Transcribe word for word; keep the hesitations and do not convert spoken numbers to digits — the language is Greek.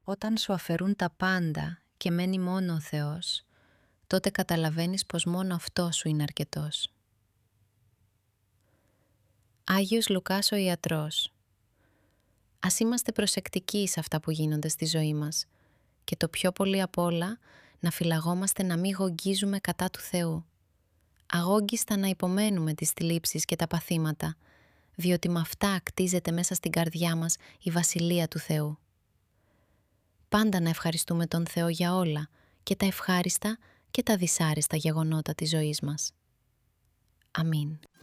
Όταν σου αφαιρούν τα πάντα και μένει μόνο ο Θεός, τότε καταλαβαίνεις πως μόνο αυτό σου είναι αρκετός. Άγιος Λουκάς ο ιατρός. Ας είμαστε προσεκτικοί σε αυτά που γίνονται στη ζωή μας και το πιο πολύ απ' όλα να φυλαγόμαστε να μην γογγίζουμε κατά του Θεού. Αγόγγιστα να υπομένουμε τις θλίψεις και τα παθήματα, διότι με αυτά κτίζεται μέσα στην καρδιά μας η Βασιλεία του Θεού. Πάντα να ευχαριστούμε τον Θεό για όλα, και τα ευχάριστα και τα δυσάρεστα γεγονότα της ζωής μας. Αμήν.